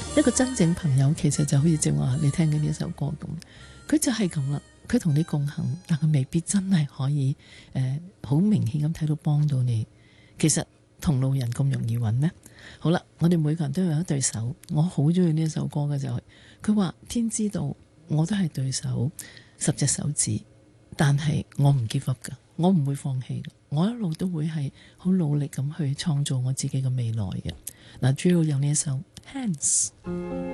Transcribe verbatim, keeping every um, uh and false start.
一個真正朋友其實就好似正話你聽緊呢一首歌咁，佢就係咁啦，佢同你共行，但佢未必真係可以誒好、呃、明顯咁睇到幫到你。其實同路人咁容易揾咩？好啦，我哋每個人都有一對手，我好中意呢一首歌嘅就係佢話天知道我都係對手十隻手指，但係我唔 give up 噶，我唔會放棄，我一路都會係好努力咁去創造我自己嘅未來嘅。嗱，主要有呢一首 Hands。